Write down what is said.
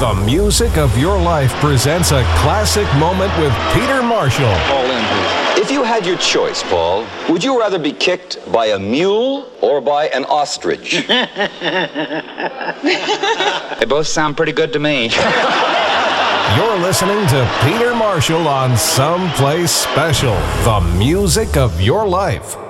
The Music of Your Life presents a classic moment with Peter Marshall. All in, please. If you had your choice, Paul, would you rather be kicked by a mule or by an ostrich? They both sound pretty good to me. You're listening to Peter Marshall on Someplace Special, the music of your life.